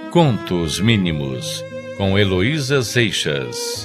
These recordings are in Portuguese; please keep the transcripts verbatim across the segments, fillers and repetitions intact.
Contos Mínimos, com Heloísa Seixas.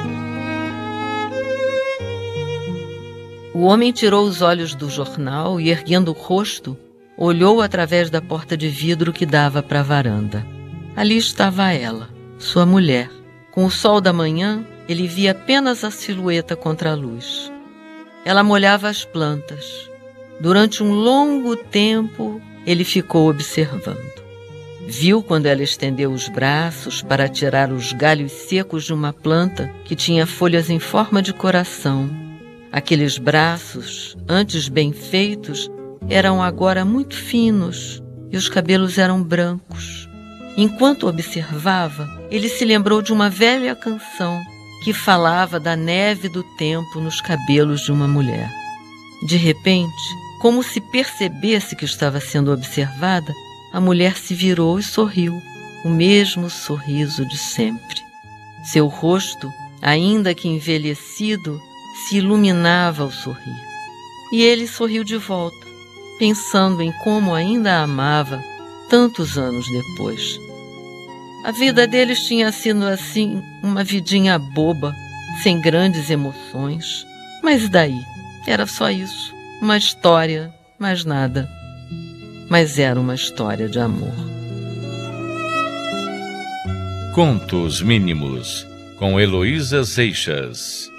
O homem tirou os olhos do jornal e, erguendo o rosto, olhou através da porta de vidro que dava para a varanda. Ali estava ela, sua mulher. Com o sol da manhã, ele via apenas a silhueta contra a luz. Ela molhava as plantas. Durante um longo tempo, ele ficou observando. Viu quando ela estendeu os braços para tirar os galhos secos de uma planta que tinha folhas em forma de coração. Aqueles braços, antes bem feitos, eram agora muito finos e os cabelos eram brancos. Enquanto observava, ele se lembrou de uma velha canção que falava da neve do tempo nos cabelos de uma mulher. De repente, como se percebesse que estava sendo observada, a mulher se virou e sorriu, o mesmo sorriso de sempre. Seu rosto, ainda que envelhecido, se iluminava ao sorrir. E ele sorriu de volta, pensando em como ainda a amava tantos anos depois. A vida deles tinha sido assim, uma vidinha boba, sem grandes emoções. Mas daí? Era só isso, uma história, mais nada. Mas era uma história de amor. Contos Mínimos, com Heloísa Seixas.